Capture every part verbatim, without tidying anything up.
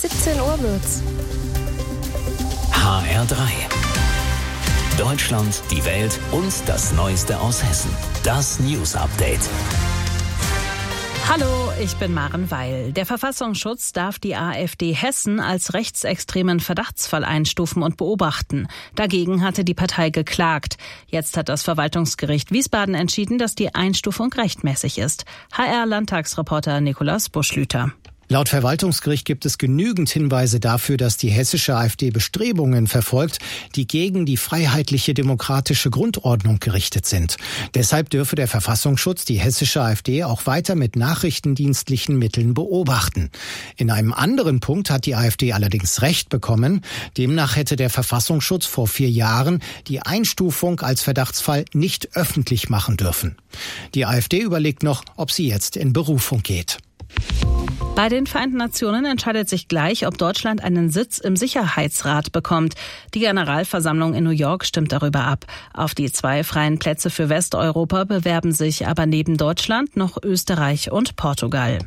siebzehn Uhr wird's. H R drei. Deutschland, die Welt und das Neueste aus Hessen. Das News Update. Hallo, ich bin Maren Weil. Der Verfassungsschutz darf die AfD Hessen als rechtsextremen Verdachtsfall einstufen und beobachten. Dagegen hatte die Partei geklagt. Jetzt hat das Verwaltungsgericht Wiesbaden entschieden, dass die Einstufung rechtmäßig ist. H R-Landtagsreporter Nikolaus Buschlüter. Laut Verwaltungsgericht gibt es genügend Hinweise dafür, dass die hessische AfD Bestrebungen verfolgt, die gegen die freiheitliche demokratische Grundordnung gerichtet sind. Deshalb dürfe der Verfassungsschutz die hessische AfD auch weiter mit nachrichtendienstlichen Mitteln beobachten. In einem anderen Punkt hat die AfD allerdings Recht bekommen. Demnach hätte der Verfassungsschutz vor vier Jahren die Einstufung als Verdachtsfall nicht öffentlich machen dürfen. Die AfD überlegt noch, ob sie jetzt in Berufung geht. Bei den Vereinten Nationen entscheidet sich gleich, ob Deutschland einen Sitz im Sicherheitsrat bekommt. Die Generalversammlung in New York stimmt darüber ab. Auf die zwei freien Plätze für Westeuropa bewerben sich aber neben Deutschland noch Österreich und Portugal.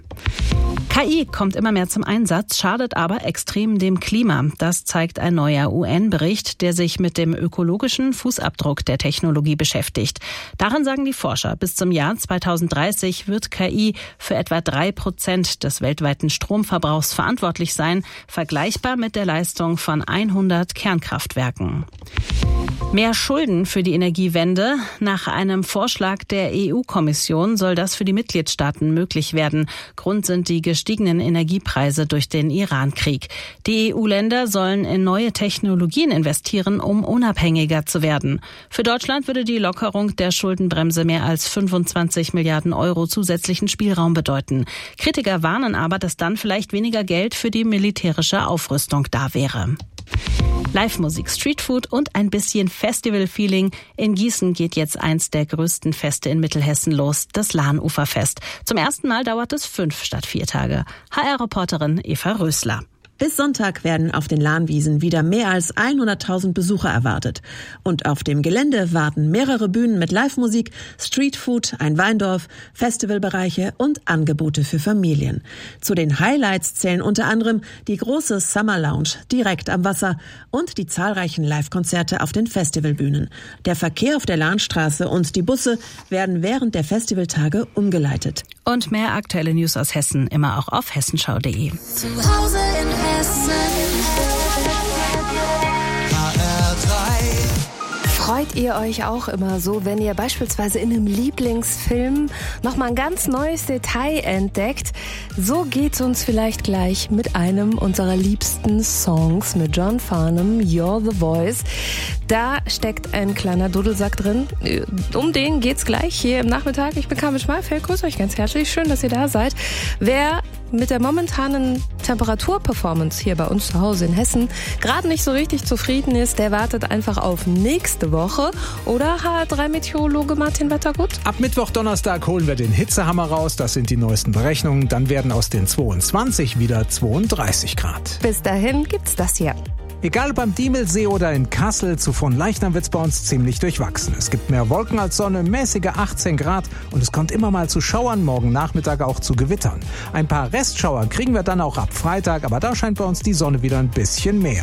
K I kommt immer mehr zum Einsatz, schadet aber extrem dem Klima. Das zeigt ein neuer U N-Bericht, der sich mit dem ökologischen Fußabdruck der Technologie beschäftigt. Darin sagen die Forscher, bis zum Jahr zweitausenddreißig wird K I für etwa drei Prozent des weltweiten Stromverbrauchs verantwortlich sein, vergleichbar mit der Leistung von hundert Kernkraftwerken. Mehr Schulden für die Energiewende. Nach einem Vorschlag der E U-Kommission soll das für die Mitgliedstaaten möglich werden. Grund sind die gestiegenen Energiepreise durch den Iran-Krieg. Die E U-Länder sollen in neue Technologien investieren, um unabhängiger zu werden. Für Deutschland würde die Lockerung der Schuldenbremse mehr als fünfundzwanzig Milliarden Euro zusätzlichen Spielraum bedeuten. Kritiker warnen aber, dass dann vielleicht weniger Geld für die militärische Aufrüstung da wäre. Live-Musik, Streetfood und ein bisschen Festival-Feeling. In Gießen geht jetzt eins der größten Feste in Mittelhessen los, das Lahnuferfest. Zum ersten Mal dauert es fünf statt vier Tage. H R-Reporterin Eva Rösler. Bis Sonntag werden auf den Lahnwiesen wieder mehr als hunderttausend Besucher erwartet. Und auf dem Gelände warten mehrere Bühnen mit Live-Musik, Streetfood, ein Weindorf, Festivalbereiche und Angebote für Familien. Zu den Highlights zählen unter anderem die große Summer Lounge direkt am Wasser und die zahlreichen Live-Konzerte auf den Festivalbühnen. Der Verkehr auf der Lahnstraße und die Busse werden während der Festivaltage umgeleitet. Und mehr aktuelle News aus Hessen immer auch auf hessenschau punkt de. Zu Hause in Hessen. H R drei. Freut ihr euch auch immer so, wenn ihr beispielsweise in einem Lieblingsfilm nochmal ein ganz neues Detail entdeckt? So geht's uns vielleicht gleich mit einem unserer liebsten Songs mit John Farnham, You're the Voice. Da steckt ein kleiner Dudelsack drin. Um den geht's gleich hier im Nachmittag. Ich bin Carmen Schmalfeld, grüße euch ganz herzlich. Schön, dass ihr da seid. Wer mit der momentanen Temperaturperformance hier bei uns zu Hause in Hessen gerade nicht so richtig zufrieden ist, der wartet einfach auf nächste Woche. Oder H R drei Meteorologe Martin Wettergut? Ab Mittwoch, Donnerstag holen wir den Hitzehammer raus. Das sind die neuesten Berechnungen. Dann werden aus den zweiundzwanzig wieder zweiunddreißig Grad. Bis dahin gibt's das hier. Egal ob am Diemelsee oder in Kassel, zu Frohnleichnam wird's bei uns ziemlich durchwachsen. Es gibt mehr Wolken als Sonne, mäßige achtzehn Grad und es kommt immer mal zu Schauern, morgen Nachmittag auch zu Gewittern. Ein paar Restschauer kriegen wir dann auch ab Freitag, aber da scheint bei uns die Sonne wieder ein bisschen mehr.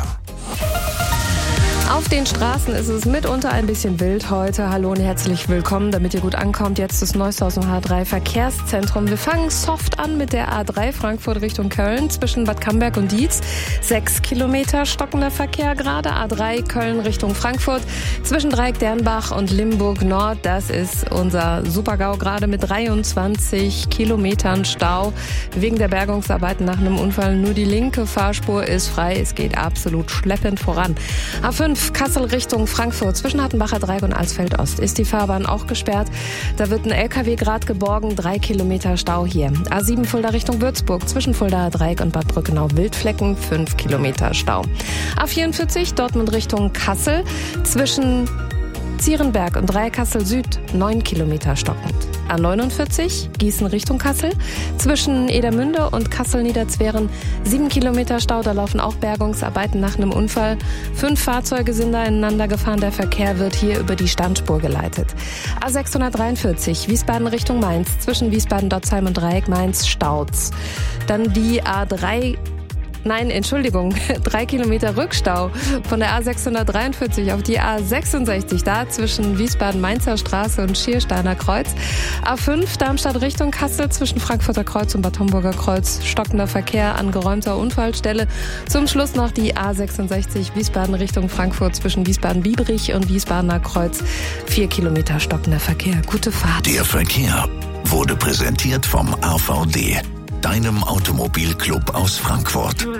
Auf den Straßen ist es mitunter ein bisschen wild heute. Hallo und herzlich willkommen, damit ihr gut ankommt. Jetzt das Neueste aus dem H R drei Verkehrszentrum. Wir fangen soft an mit der A drei Frankfurt Richtung Köln zwischen Bad Camberg und Dietz. Sechs Kilometer stockender Verkehr gerade. A drei Köln Richtung Frankfurt zwischen Dreieck Dernbach und Limburg Nord. Das ist unser Super-GAU gerade mit dreiundzwanzig Kilometern Stau. Wegen der Bergungsarbeiten nach einem Unfall nur die linke Fahrspur ist frei. Es geht absolut schleppend voran. A fünf Kassel Richtung Frankfurt zwischen Hattenbacher Dreieck und Alsfeld Ost ist die Fahrbahn auch gesperrt. Da wird ein L K W gerade geborgen, drei Kilometer Stau hier. A sieben Fulda Richtung Würzburg zwischen Fuldaer Dreieck und Bad Brückenau-Wildflecken, fünf Kilometer Stau. A vierundvierzig Dortmund Richtung Kassel zwischen Zierenberg und Dreieck Kassel Süd, neun Kilometer stockend. A neunundvierzig Gießen Richtung Kassel zwischen Edermünde und Kassel-Niederzweren, sieben Kilometer Stau, da laufen auch Bergungsarbeiten nach einem Unfall. Fünf Fahrzeuge sind da ineinander gefahren, der Verkehr wird hier über die Standspur geleitet. A sechshundertdreiundvierzig Wiesbaden Richtung Mainz zwischen Wiesbaden-Dotzheim und Dreieck Mainz staut's. Dann die A drei nein, Entschuldigung, drei Kilometer Rückstau von der A sechshundertdreiundvierzig auf die A sechsundsechzig, da zwischen Wiesbaden-Mainzer Straße und Schiersteiner Kreuz. A fünf Darmstadt Richtung Kassel zwischen Frankfurter Kreuz und Bad Homburger Kreuz, stockender Verkehr an geräumter Unfallstelle. Zum Schluss noch die A sechsundsechzig Wiesbaden Richtung Frankfurt zwischen Wiesbaden-Biebrich und Wiesbadener Kreuz. Vier Kilometer stockender Verkehr. Gute Fahrt. Der Verkehr wurde präsentiert vom A V D, deinem Automobilclub aus Frankfurt.